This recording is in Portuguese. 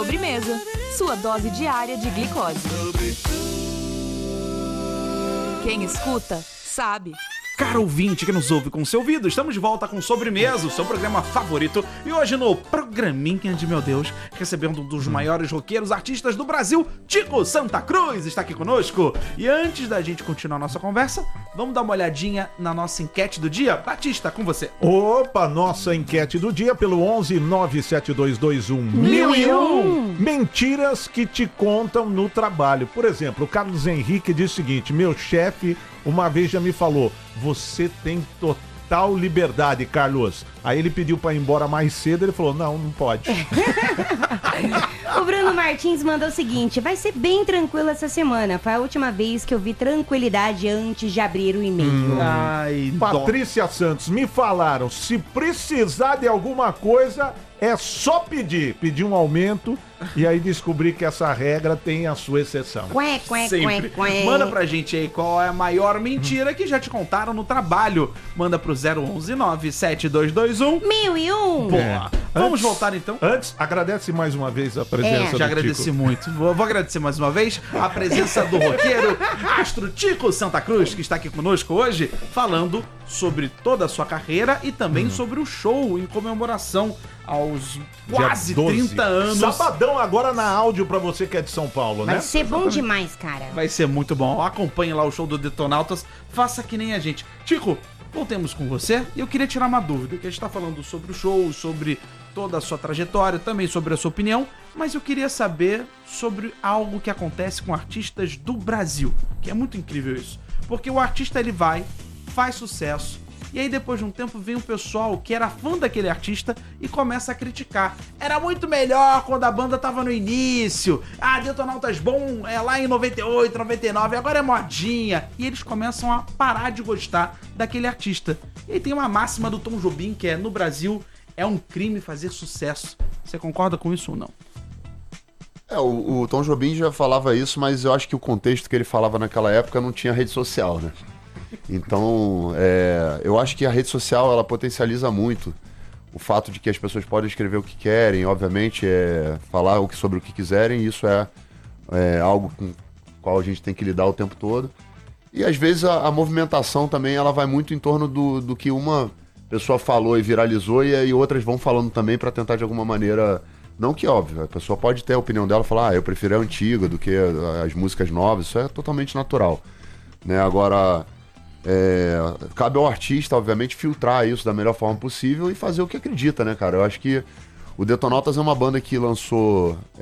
Sobremesa, sua dose diária de glicose. Quem escuta, sabe. Caro ouvinte que nos ouve com seu ouvido, estamos de volta com Sobremesa, o seu programa favorito. E hoje no programinha de meu Deus, recebendo um dos maiores roqueiros artistas do Brasil, Tico Santa Cruz, está aqui conosco. E antes da gente continuar a nossa conversa, vamos dar uma olhadinha na nossa enquete do dia. Batista, com você. Opa, nossa enquete do dia pelo 11 97221 1001. Mentiras que te contam no trabalho. Por exemplo, o Carlos Henrique diz o seguinte: meu chefe uma vez já me falou, você tem total liberdade, Carlos. Aí ele pediu pra ir embora mais cedo, ele falou, não pode. O Bruno Martins mandou o seguinte: vai ser bem tranquilo essa semana. Foi a última vez que eu vi tranquilidade antes de abrir o e-mail. Ai, Patrícia Santos, me falaram, se precisar de alguma coisa, é só pedir um aumento. E aí descobri que essa regra tem a sua exceção. Sempre. Manda pra gente aí qual é a maior mentira que já te contaram no trabalho. Manda pro 011 97221 1001. Boa. Vamos voltar então. Antes, agradece mais uma vez a presença do Já agradeci Tico. muito. Vou agradecer mais uma vez a presença do roqueiro Astro Tico Santa Cruz, que está aqui conosco hoje, falando sobre toda a sua carreira e também sobre o show em comemoração aos quase 30 anos. Sabadão agora na áudio pra você que é de São Paulo, né? Vai ser bom demais, cara. Vai ser muito bom. Acompanhe lá o show do Detonautas. Faça que nem a gente. Tico, voltemos com você. E eu queria tirar uma dúvida, que a gente tá falando sobre o show, sobre toda a sua trajetória, também sobre a sua opinião, mas eu queria saber sobre algo que acontece com artistas do Brasil, que é muito incrível isso. Porque o artista, ele vai, faz sucesso, e aí depois de um tempo vem o pessoal que era fã daquele artista e começa a criticar. Era muito melhor quando a banda tava no início. Ah, Detonautas bom é lá em 98, 99, agora é modinha. E eles começam a parar de gostar daquele artista. E aí tem uma máxima do Tom Jobim que é: no Brasil é um crime fazer sucesso. Você concorda com isso ou não? O Tom Jobim já falava isso, mas eu acho que o contexto que ele falava naquela época não tinha rede social, né? Então, eu acho que a rede social, ela potencializa muito o fato de que as pessoas podem escrever o que querem, obviamente, falar sobre o que quiserem, e isso é algo com o qual a gente tem que lidar o tempo todo. E às vezes a movimentação também, ela vai muito em torno do que uma pessoa falou e viralizou, e aí outras vão falando também para tentar de alguma maneira... Não que óbvio, a pessoa pode ter a opinião dela, falar, eu prefiro a antiga do que as músicas novas, isso é totalmente natural, né? Agora, cabe ao artista, obviamente, filtrar isso da melhor forma possível e fazer o que acredita, né, cara? Eu acho que o Detonautas é uma banda que lançou